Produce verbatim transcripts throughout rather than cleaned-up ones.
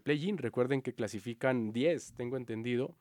play-in. Recuerden que clasifican diez, tengo entendido,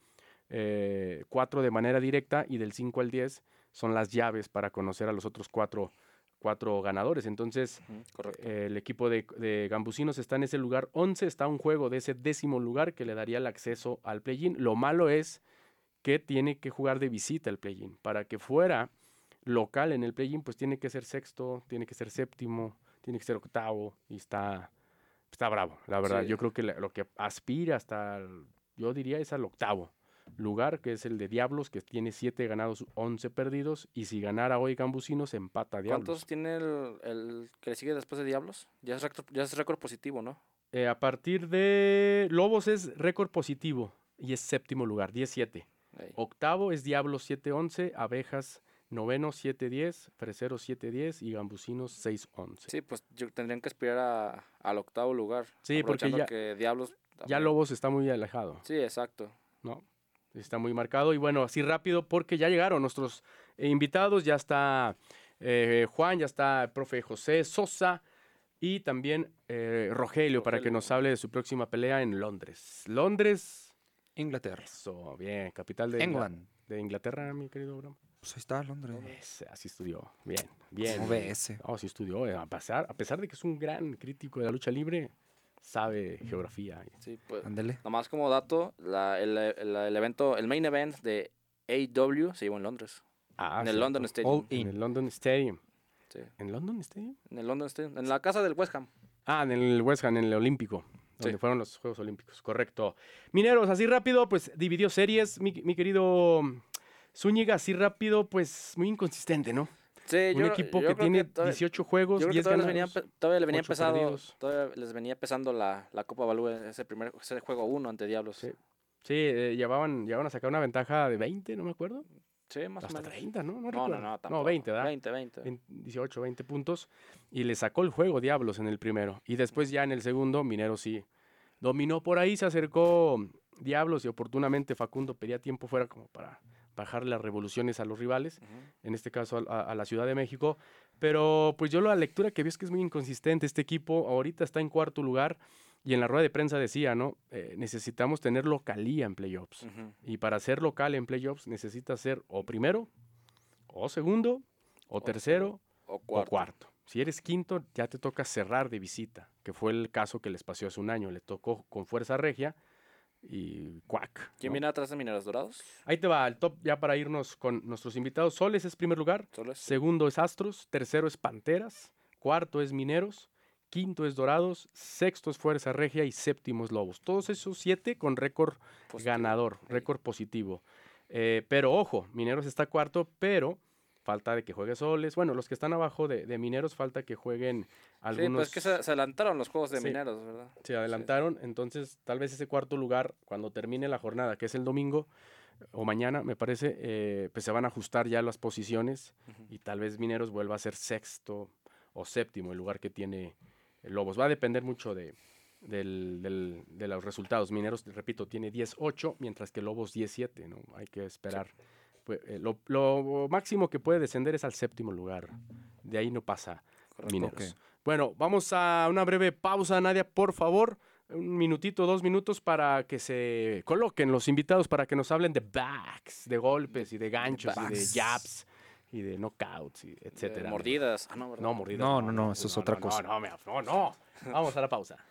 eh, cuatro de manera directa y del cinco al diez son las llaves para conocer a los otros cuatro, cuatro ganadores. Entonces, uh-huh, eh, el equipo de, de Gambusinos está en ese lugar once, está a un juego de ese décimo lugar que le daría el acceso al play-in. Lo malo es que tiene que jugar de visita el play-in. Para que fuera local en el play-in, pues tiene que ser sexto, tiene que ser séptimo, tiene que ser octavo y está, está bravo, la verdad. Sí. Yo creo que la, lo que aspira hasta, el, yo diría, es al octavo lugar, que es el de Diablos, que tiene siete ganados, once perdidos, y si ganara hoy Gambusinos, empata a Diablos. ¿Cuántos tiene el, el que le sigue después de Diablos? Ya es récord, ya es récord positivo, ¿no? Eh, a partir de Lobos es récord positivo y es séptimo lugar, diez siete. Ahí. Octavo es Diablos siete once, Abejas noveno siete diez, Fresero siete diez y Gambusinos seis once. Sí, pues yo, tendrían que aspirar a, al octavo lugar. Sí, porque ya, que Diablos también... ya Lobos está muy alejado. Sí, exacto. ¿No? Está muy marcado. Y bueno, así rápido porque ya llegaron nuestros eh, invitados. Ya está eh, Juan, ya está el profe José Sosa y también eh, Rogelio, Rogelio para que nos hable de su próxima pelea en Londres. Londres, Inglaterra. Eso, bien, capital de, England. de Inglaterra, mi querido Abraham. Pues ahí está, Londres. Es, así estudió. Bien, bien. O B S. Oh, sí estudió. Eh, a, pesar, a pesar de que es un gran crítico de la lucha libre, sabe geografía. Sí, pues. Ándele. Nomás como dato, la, el, el, el evento, el main event de A E W se llevó en Londres. Ah, en el cierto. London Stadium. En el London Stadium. Sí. ¿En London Stadium? En el London Stadium. En la casa del West Ham. Ah, en el West Ham, en el Olímpico. Donde Sí. fueron los Juegos Olímpicos, correcto. Mineros, así rápido, pues dividió series. Mi, mi querido Zúñiga, así rápido, pues muy inconsistente, ¿no? Sí, Un yo, equipo yo que creo tiene que todavía, dieciocho juegos, yo creo que diez todavía les, ganados, venía, todavía les venía ocho pesado, perdidos. todavía les venía pesando la, la Copa Balú, ese primer ese juego uno ante Diablos. Sí, sí eh, llevaban, llevaban a sacar una ventaja de veinte, no me acuerdo. Sí, más Hasta o menos. treinta, ¿no? No, No, no, no, no, tampoco. no, veinte, ¿verdad? veinte, veinte. dieciocho, veinte puntos. Y le sacó el juego Diablos en el primero. Y después ya en el segundo, Mineros sí dominó por ahí, se acercó Diablos y oportunamente Facundo pedía tiempo fuera como para bajar las revoluciones a los rivales, uh-huh. En este caso a, a la Ciudad de México. Pero pues yo la lectura que vi es que es muy inconsistente. Este equipo ahorita está en cuarto lugar y en la rueda de prensa decía, ¿no? Eh, necesitamos tener localía en playoffs. Uh-huh. Y para ser local en playoffs necesitas ser o primero, o segundo, o, o tercero, o cuarto. o cuarto. Si eres quinto, ya te toca cerrar de visita, que fue el caso que les pasó hace un año. Le tocó con Fuerza Regia y cuac. ¿Quién ¿no? viene atrás de Mineros Dorados? Ahí te va el top ya para irnos con nuestros invitados. Soles es primer lugar, Soles. Segundo es Astros, tercero es Panteras, cuarto es Mineros, quinto es Dorados, sexto es Fuerza Regia y séptimo es Lobos. Todos esos siete con récord positivo. ganador, récord positivo. Eh, pero ojo, Mineros está cuarto, pero falta de que juegue Soles. Bueno, los que están abajo de, de Mineros falta que jueguen algunos... Sí, pues es que se, se adelantaron los juegos de sí, Mineros, ¿verdad? Se adelantaron, sí. Entonces tal vez ese cuarto lugar, cuando termine la jornada, que es el domingo o mañana, me parece, eh, pues se van a ajustar ya las posiciones uh-huh. Y tal vez Mineros vuelva a ser sexto o séptimo el lugar que tiene Lobos. Va a depender mucho de, del, del, de los resultados. Mineros, repito, tiene diez ocho, mientras que Lobos diez siete, ¿no? Hay que esperar. Sí. Pues, eh, lo, lo máximo que puede descender es al séptimo lugar. De ahí no pasa Correcto, Mineros. Okay. Bueno, vamos a una breve pausa, Nadia, por favor. Un minutito, dos minutos para que se coloquen los invitados, para que nos hablen de backs, de golpes y de ganchos de y de jabs y de knockouts, y etcétera. De mordidas. Ah, no, no, mordidas. No, no, no, no, eso es no, otra no, cosa. No, no, no, no. Vamos a la pausa.